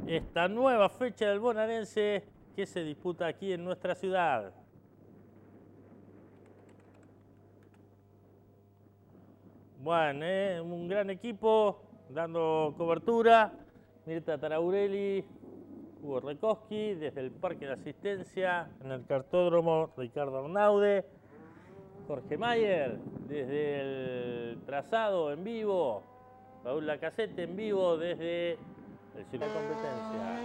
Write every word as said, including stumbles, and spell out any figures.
esta nueva fecha del bonaerense que se disputa aquí en nuestra ciudad. Bueno, eh, un gran equipo dando cobertura. Mirta Taraurelli, Hugo Rekoski, desde el Parque de Asistencia, en el cartódromo Ricardo Arnaude. Jorge Mayer, desde el trazado en vivo. Raúl Lacazette en vivo desde el Circuito de Competencia.